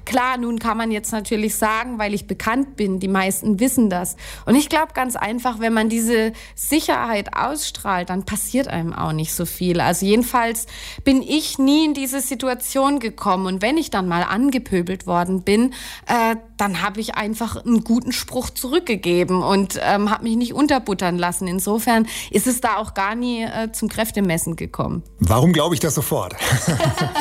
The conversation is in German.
Klar, nun kann man jetzt natürlich sagen, weil ich bekannt bin, die meisten wissen das. Und ich glaube ganz einfach, wenn man diese Sicherheit ausstrahlt, dann passiert einem auch nicht so viel. Also jedenfalls bin ich nie in diese Situation gekommen. Und wenn ich dann mal angepöbelt worden bin, dann habe ich einfach einen guten Spruch zurückgegeben und habe mich nicht unterbuttern lassen. Insofern ist es da auch gar nie zum Kräftemessen gekommen. Warum glaube ich das sofort?